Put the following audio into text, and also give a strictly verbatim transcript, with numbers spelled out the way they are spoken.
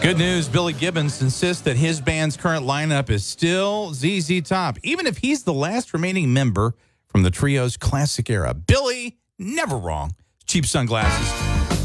Good news, Billy Gibbons insists that his band's current lineup is still Z Z Top, even if he's the last remaining member from the trio's classic era. Billy, never wrong. Cheap sunglasses.